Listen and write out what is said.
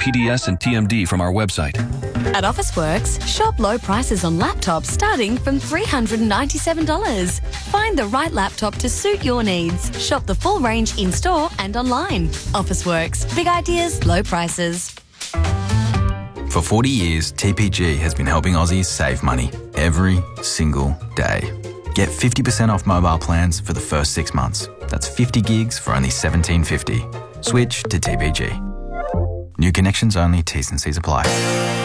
PDS and TMD from our website. At Officeworks, shop low prices on laptops starting from $397. Find the right laptop to suit your needs. Shop the full range in-store and online. Officeworks. Big ideas, low prices. For 40 years, TPG has been helping Aussies save money every single day. Get 50% off mobile plans for the first 6 months. That's 50 gigs for only $17.50. Switch to TPG. New connections only, T's and C's apply.